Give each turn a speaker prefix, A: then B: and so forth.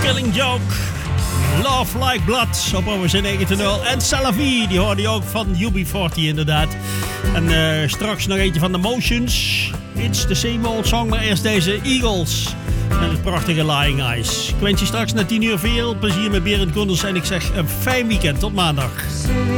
A: Killing Joke. Love Like Blood op OWC 9.0. En Salavi, die hoorde je ook van UB40 inderdaad. En straks nog eentje van The Motions. It's the same old song, maar eerst deze Eagles. En het prachtige Lying Eyes. Ik wens je straks na 10 uur veel plezier met Berend Konders. En ik zeg een fijn weekend. Tot maandag.